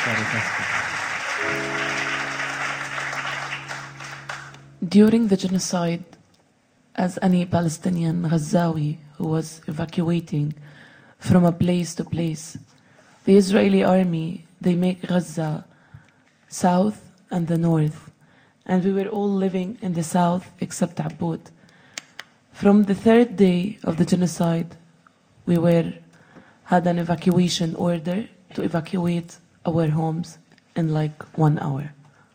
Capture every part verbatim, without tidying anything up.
During the genocide, as any Palestinian Ghazawi who was evacuating from a place to place, the Israeli army, they make Gaza south and the north. And we were all living in the south except Aboud. From the third day of the genocide, we were had an evacuation order to evacuate our homes in like one hour.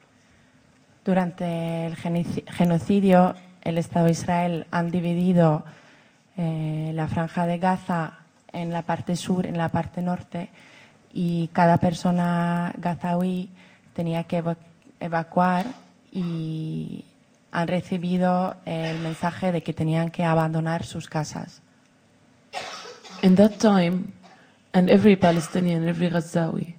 Durante el genocidio, el Estado de Israel han dividido eh, la franja de Gaza en la parte sur, en la parte norte, y cada persona gazaví tenía que evac evacuar y han recibido el mensaje de que tenían que abandonar sus casas. In that time, and every Palestinian, every Ghazawi,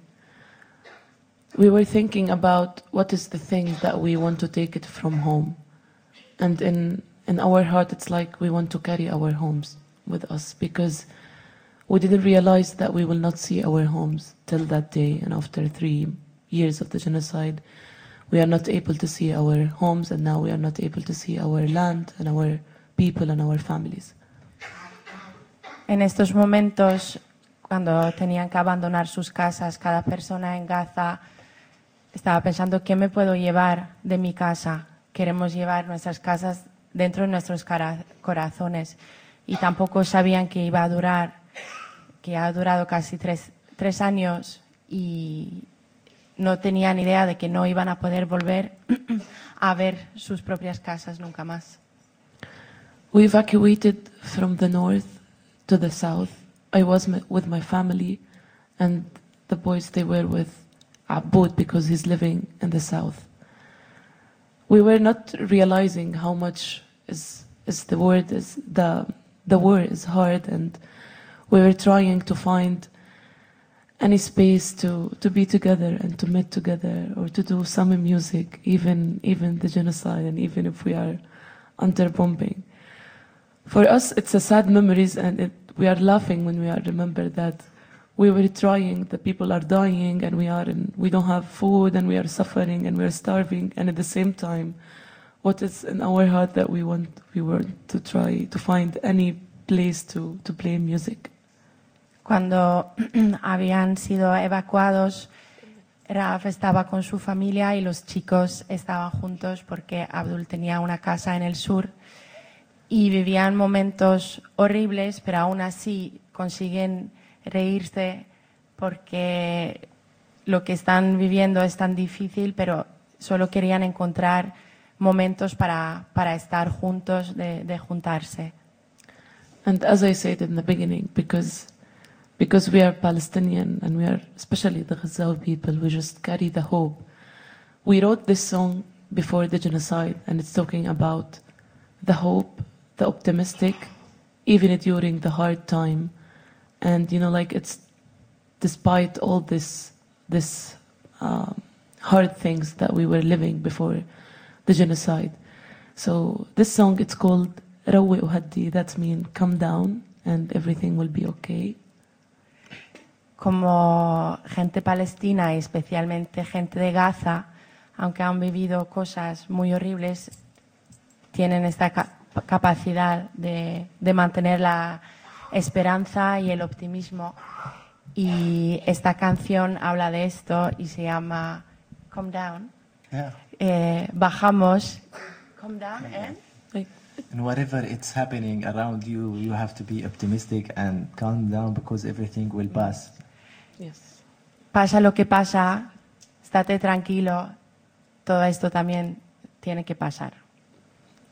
we were thinking about what is the thing that we want to take it from home. And in, in our heart, it's like we want to carry our homes with us because we didn't realize that we will not see our homes till that day. And after three years of the genocide, we are not able to see our homes, and now we are not able to see our land and our people and our families. En estos momentos, cuando tenían que abandonar sus casas, cada persona en Gaza estaba pensando, ¿qué me puedo llevar de mi casa? Queremos llevar nuestras casas dentro de nuestros corazones. Y tampoco sabían que iba a durar, que ha durado casi tres, tres años y no tenían idea de que no iban a poder volver a ver sus propias casas nunca más. We evacuated from the north to the south. I was with my family, and the boys, they were with Aboud because he's living in the south. We were not realizing how much is is the word is the the war is hard, and we were trying to find any space to to be together and to meet together or to do some music, even even the genocide, and even if we are under bombing. For us, it's a sad memories, and it, we are laughing when we are remember that we were trying, the people are dying, and we are in, we don't have food, and we are suffering, and we are starving, and at the same time, what is in our heart that we want, we want to try to find any place to, to play music. Cuando habían sido evacuados, Raf estaba con su familia y los chicos estaban juntos porque Abdul tenía una casa en el sur y vivían momentos horribles, pero aún así consiguen reírse porque lo que están viviendo es tan difícil, pero solo querían encontrar momentos para, para estar juntos, de, de juntarse. And as I said in the beginning, because because we are Palestinian and we are, especially the Ghazawi people, we just carry the hope. We wrote this song before the genocide, and it's talking about the hope, the optimistic, even during the hard time. And, you know, like it's despite all this, this um, hard things that we were living before the genocide. So this song, it's called Rawi Uhaddi, that means come down and everything will be okay. Como gente palestina y especialmente gente de Gaza, aunque han vivido cosas muy horribles, tienen esta ca- capacidad de, de mantener la esperanza y el optimismo, y esta canción habla de esto y se llama Come Down. Yeah. Eh, bajamos. Come down and And whatever it's happening around you, you have to be optimistic and calm down because everything will pass. Yes. pasa lo que pasa, estate tranquilo, todo esto también tiene que pasar.